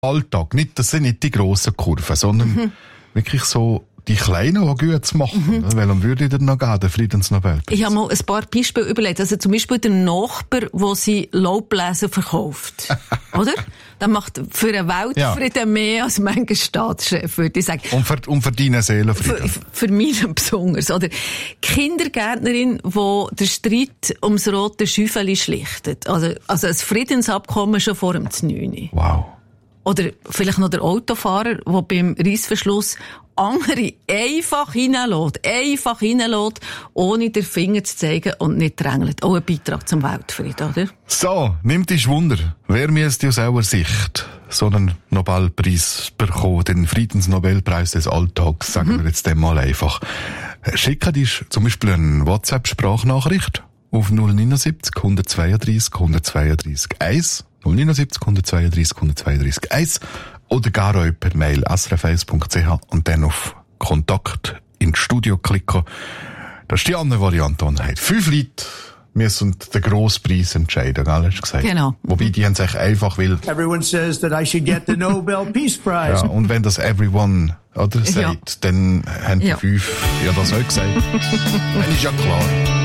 Alltag. Das sind nicht die grossen Kurven, sondern wirklich so die Kleinen, die gut zu machen. Weil dann würde ich dann noch geben, den Friedensnobelpreis. Ich habe mal ein paar Beispiele überlegt. Also zum Beispiel der Nachbar, der sie Laubbläser verkauft. Oder? Der macht für den Weltfrieden mehr als mancher Staatschef, würde ich sagen. Und für deine Seelenfrieden. Für mich besonders. Oder Kindergärtnerin, die den Streit ums rote Schäufeli schlichtet. Also ein Friedensabkommen schon vor dem 9. Wow. Oder vielleicht noch der Autofahrer, der beim Reissverschluss andere einfach reinlässt, ohne den Finger zu zeigen und nicht drängelt. Auch ein Beitrag zum Weltfrieden, oder? So, nimmt dich Wunder. Wer müsste aus eurer Sicht so einen Nobelpreis bekommen, den Friedensnobelpreis des Alltags, sagen wir jetzt dem mal einfach. Schickt dich zum Beispiel eine WhatsApp-Sprachnachricht auf 079 132 132 1. 079 132 132 1 oder gar euch per Mail srf1.ch und dann auf Kontakt ins Studio klicken. Das ist die andere Variante, die hat. 5 Leute müssen den grossen Preis entscheiden, gell, hast du gesagt? Genau. Wobei die haben sich einfach will. Everyone says that I should get the Nobel Peace Prize. Ja, und wenn das everyone, oder, sagt, dann haben die 5 ja das auch gesagt. Dann ist ja klar.